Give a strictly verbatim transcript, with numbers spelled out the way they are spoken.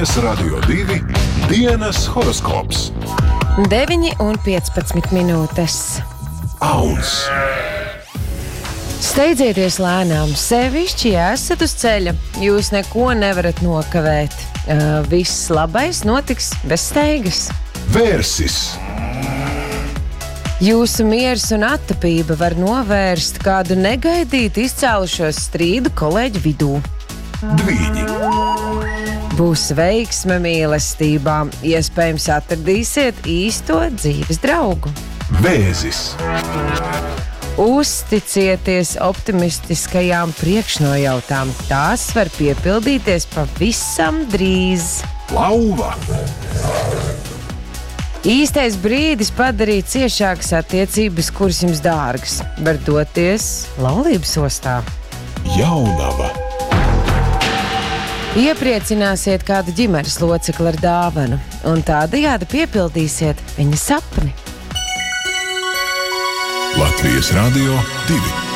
Latvijas Radio divi dienas horoskops. deviņi un piecpadsmit minūtes. Auns. Steidzieties lēnām, sevišķi, ja esat uz ceļa. Jūs neko nevarat nokavēt. Uh, viss labais notiks bez steigas. Vērsis. Jūsu miers un attapība var novērst kādu negaidītu izcēlušos strīdu kolēģu vidū. Dvīņi. Būs veiksme mīlestībā, iespējams atradīsiet īsto dzīves draugu. Vēzis. Uzticieties optimistiskajām priekšnojautām. Tās var piepildīties pavisam drīz. Lauva. Īstais brīdis padarīt ciešākas attiecības, kuras jums dārgas. Var doties laulības ostā. Jaunava. Iepriecināsiet kādu ģimenes locekli ar dāvanu, un tādējādi piepildīsiet viņa sapni. Latvijas Radio divi.